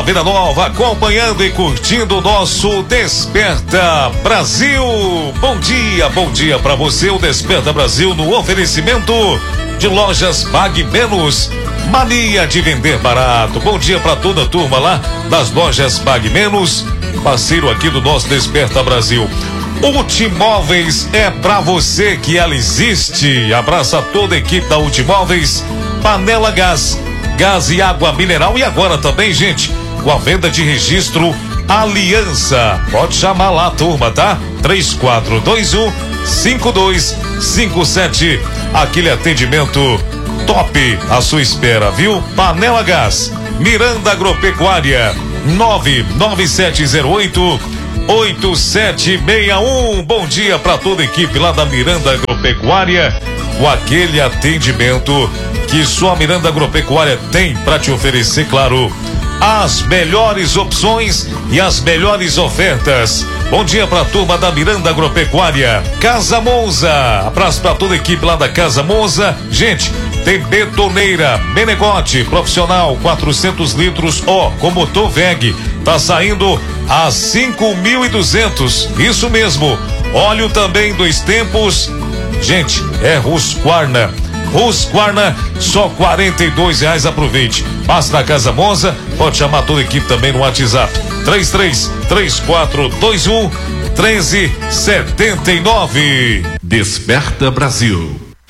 Vida Nova, acompanhando e curtindo o nosso Desperta Brasil. Bom dia para você. O Desperta Brasil no oferecimento de lojas Pague Menos. Mania de vender barato. Bom dia para toda a turma lá das lojas Pague Menos, parceiro aqui do nosso Desperta Brasil. Ultimóveis é pra você que ela existe. Abraça toda a equipe da Ultimóveis. Panela Gás e água mineral. E agora também, gente, com a venda de registro Aliança. Pode chamar lá, turma, tá? 3421-5257. Aquele atendimento top à sua espera, viu? Panela Gás, Miranda Agropecuária, 99708-8761. Bom dia para toda a equipe lá da Miranda Agropecuária, com aquele atendimento que só a Miranda Agropecuária tem para te oferecer, claro, as melhores opções e as melhores ofertas. Bom dia pra turma da Miranda Agropecuária. Casa Monza, abraço pra toda a equipe lá da Casa Monza. Gente, tem betoneira Menegote profissional, 400 litros, com motor VEG, tá saindo a 5.200, isso mesmo. Óleo também 2 tempos, gente, é Husqvarna, só R$42. Aproveite. Passa na Casa Monza, pode chamar toda a equipe também no WhatsApp. 333421-1379. Desperta Brasil.